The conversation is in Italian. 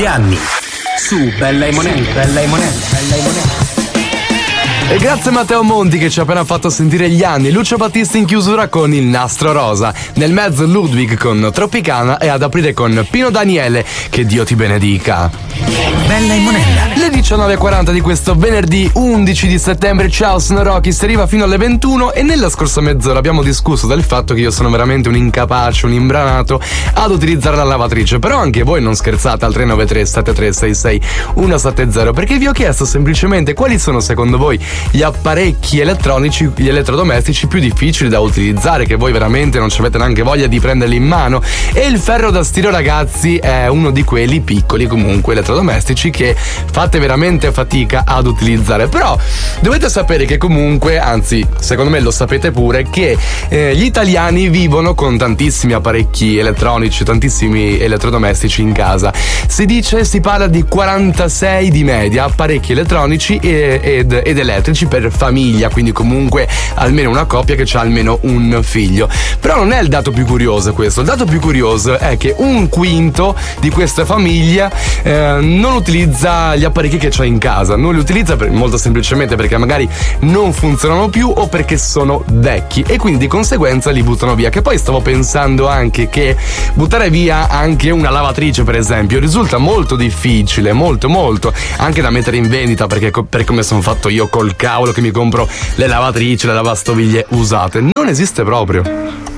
anni. Su Bella e Monelli, Bella e Monelli, Bella e Monelli. E grazie a Matteo Monti che ci ha appena fatto sentire gli anni. Lucio Battisti in chiusura con Il Nastro Rosa. Nel mezzo Ludwig con Tropicana e ad aprire con Pino Daniele, Che Dio ti benedica. Bella e Monella. Le 19.40 di questo venerdì 11 di settembre. Ciao, sono Rocky, si arriva fino alle 21 e nella scorsa mezz'ora abbiamo discusso del fatto che io sono veramente un incapace, un imbranato ad utilizzare la lavatrice. Però anche voi non scherzate al 393 7366 170, perché vi ho chiesto semplicemente quali sono secondo voi gli apparecchi elettronici, gli elettrodomestici più difficili da utilizzare, che voi veramente non ci avete neanche voglia di prenderli in mano. E il ferro da stiro, ragazzi, è uno di quelli piccoli comunque elettrodomestici che fate veramente fatica ad utilizzare. Però dovete sapere che comunque, anzi secondo me lo sapete pure, che gli italiani vivono con tantissimi apparecchi elettronici, tantissimi elettrodomestici in casa. Si parla di 46 di media apparecchi elettronici ed elettrici per famiglia, quindi comunque almeno una coppia che ha almeno un figlio. Però non è il dato più curioso questo. Il dato più curioso è che un quinto di questa famiglia non utilizza gli apparecchi che c'ha in casa. Non li utilizza molto semplicemente perché magari non funzionano più o perché sono vecchi e quindi di conseguenza li buttano via. Che poi stavo pensando anche che buttare via anche una lavatrice, per esempio, risulta molto difficile, molto anche da mettere in vendita, perché per come sono fatto io col cavolo che mi compro le lavatrici, le lavastoviglie usate, non esiste proprio.